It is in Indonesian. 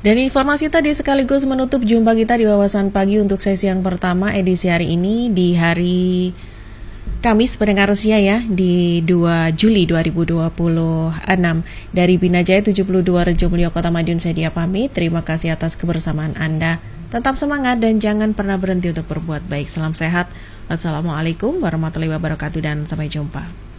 Dan informasi tadi sekaligus menutup jumpa kita di Wawasan Pagi untuk sesi yang pertama edisi hari ini di hari Kamis pendengar Sia ya, di 2 Juli 2026. Dari Binajaya 72 Rejomulyo Kota Madiun saya Dia pamit. Terima kasih atas kebersamaan Anda. Tetap semangat dan jangan pernah berhenti untuk berbuat baik. Salam sehat. Wassalamualaikum warahmatullahi wabarakatuh dan sampai jumpa.